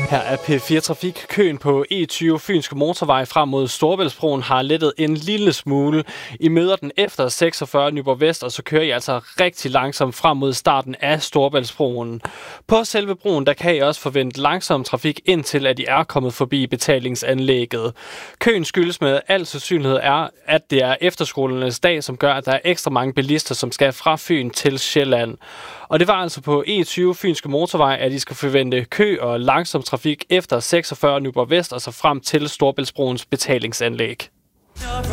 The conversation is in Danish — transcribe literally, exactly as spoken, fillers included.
Her er P fire Trafik. Køen på E tyve Fynske Motorvej frem mod Storebæltsbroen har lettet en lille smule. I møder den efter seksogfyrre Nyborg Vest, og så kører I altså rigtig langsomt frem mod starten af Storebæltsbroen. På selve broen der kan I også forvente langsom trafik, indtil at I er kommet forbi betalingsanlægget. Køen skyldes med al sandsynlighed er, at det er efterskolernes dag, som gør, at der er ekstra mange bilister, som skal fra Fyn til Sjælland. Og det var altså på E tyve Fynske Motorvej, at I skal forvente kø og langsom trafik efter seksogfyrre Nyborg Vest og så frem til Storebæltsbroens betalingsanlæg.